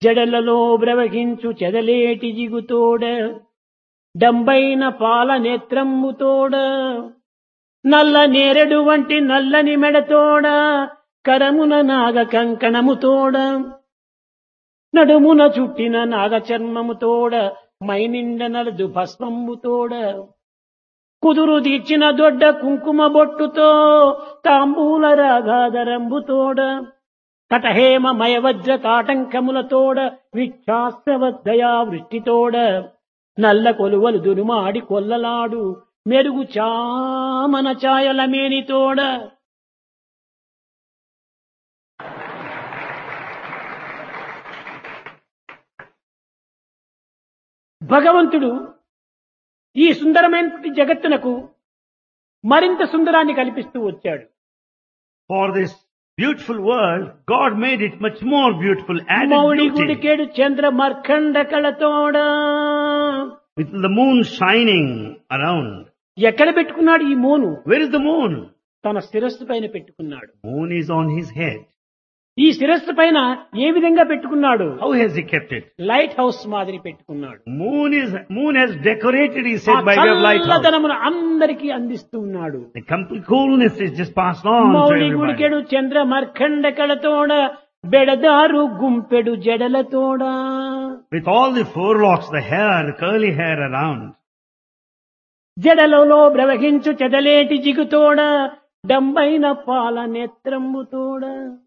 జడలలో బ్రవహించు చెదలేటి జిగుతోడ డంబైన పాల నేత్రమ్ముతోడ నల్ల నేరెడు వంటి నల్లని మెడతోడ కరమున నాగ కంకణముతోడ నడుమున చుట్టిన నాగ చర్మముతోడ మైనిండ నలదు భస్మముతోడ కుదురు తీర్చిన దొడ్డ కుంకుమ బొట్టుతో తాంబూల రాగాధరంబుతోడ కటహేమ మయవజ్ర కాటంకములతోడ విక్షాస్త్రవద్దయా వృష్టితోడ నల్ల కొలువలు దురుమాడి కొల్లలాడు మెరుగు చామన ఛాయల మేనితోడ భగవంతుడు ఈ సుందరమైన జగత్తునకు మరింత సుందరాన్ని కల్పిస్తూ వచ్చాడు. For this beautiful world, God made it much more beautiful, added Mouli beauty. గుడికేడు Chandra మర్కండ కళతోడ With the moon shining around. ఎక్కడ పెట్టుకున్నాడు ఈ మూను? Where is the moon? తన శిరస్సు పైన పెట్టుకున్నాడు. Moon is on his head. ఈ శిరస్సు పైన ఏ విధంగా పెట్టుకున్నాడు? How has he kept it? Light house మాదిరి పెట్టుకున్నాడు. Moon has decorated, he said, by way of lighthouse. చల్లదనమును అందరికీ అందిస్తూ ఉన్నాడు. The complete coolness is just passed on to Mouli everybody. గుడికెడు Chandra మర్కండ కళతోడ బెడదారు గుంపెడు జడలతోడ With all the forelocks, the hair, the curly hair around. జడలలో బ్రవహించు చెదలేటి జిగుతోడ డంబైన పాల నేత్రమ్ముతోడ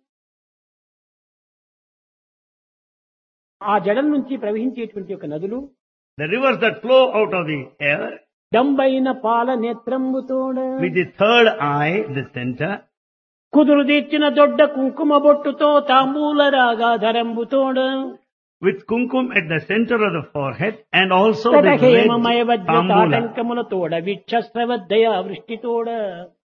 ఆ జడల నుంచి ప్రవహించేటువంటి ఒక నదులు The rivers that flow out of the hair, డంబైన పాల నేత్రమ్ముతోడ with the third eye, the center, కుదురు తీర్చిన దొడ్డ కుంకుమ బొట్టుతో తాంబూల రాగాధరంబుతోడ with kumkum at the center of the forehead, and also the red తటహేమమయ Vajra tambula. తాటంకములతోడ విక్షస్రవద్దయ వృష్టితోడ